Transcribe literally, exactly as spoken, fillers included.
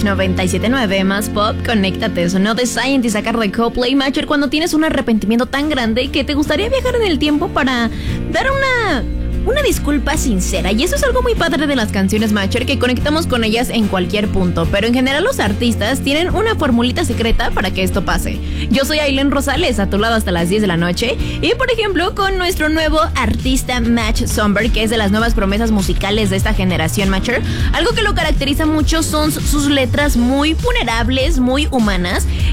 Match noventa y siete punto nueve, más pop, conéctate. Sonó The Scientist a cargo de Coldplay. Matcher, cuando tienes un arrepentimiento tan grande que te gustaría viajar en el tiempo para dar una... una disculpa sincera, y eso es algo muy padre de las canciones Matcher, que conectamos con ellas en cualquier punto, pero en general los artistas tienen una formulita secreta para que esto pase. Yo soy Aileen Rosales, a tu lado hasta las diez de la noche, y por ejemplo con nuestro nuevo artista Match Somber, que es de las nuevas promesas musicales de esta generación Matcher. Algo que lo caracteriza mucho son sus letras muy vulnerables, muy humanas,